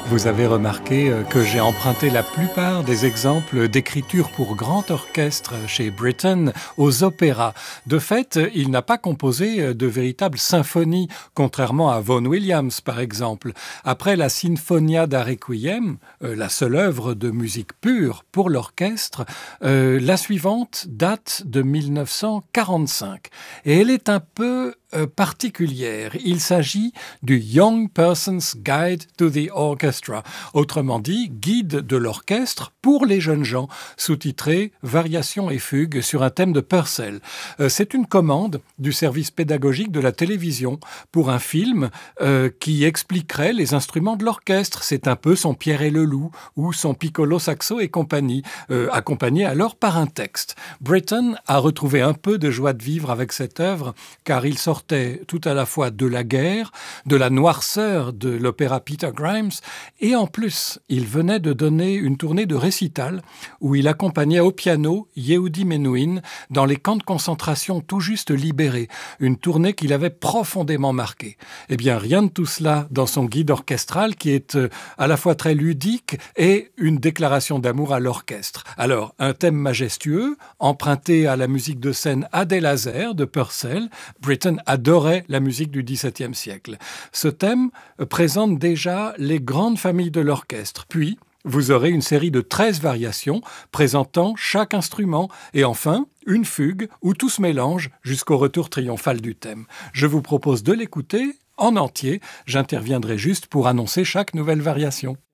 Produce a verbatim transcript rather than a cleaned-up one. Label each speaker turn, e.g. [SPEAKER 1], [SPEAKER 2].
[SPEAKER 1] Vous avez remarqué euh, que j'ai emprunté la plupart des exemples d'écriture pour grand orchestre chez Britten aux opéras. De fait, il n'a pas composé de véritables symphonies, contrairement à Vaughan Williams par exemple. Après la Sinfonia da Requiem, euh, la seule œuvre de musique pure pour l'orchestre, euh, la suivante date de mille neuf cent quarante-cinq. Et elle est un peu euh, particulière. Il s'agit du Young Person's Guide to the Orchestra, autrement dit, guide de l'orchestre pour les jeunes gens, sous-titré Variations et fugues sur un thème de Purcell. Euh, c'est une commande du service pédagogique de la télévision pour un film euh, qui expliquerait les instruments de l'orchestre. C'est un peu son Pierre et le Loup ou son Piccolo Saxo et compagnie, euh, accompagné alors par un texte. Britten a retrouvé un peu de joie de vivre avec cette œuvre, car il sortait tout à la fois de la guerre, de la noirceur de l'opéra Peter Grimes, et en plus, il venait de donner une tournée de récital où il accompagnait au piano Yehudi Menuhin dans les camps de concentration tout juste libérés, une tournée qui l'avait profondément marqué. Eh bien, rien de tout cela dans son guide orchestral qui est euh, à la fois très ludique et une déclaration d'amour à l'orchestre. Alors, un thème majestueux, emprunté à la musique de scène Adèle Hazer de Purcell. Britten adorait la musique du dix-septième siècle. Ce thème euh, présente déjà les grandes familles de l'orchestre. Puis, vous aurez une série de treize variations présentant chaque instrument et enfin une fugue où tout se mélange jusqu'au retour triomphal du thème. Je vous propose de l'écouter en entier. J'interviendrai juste pour annoncer chaque nouvelle variation.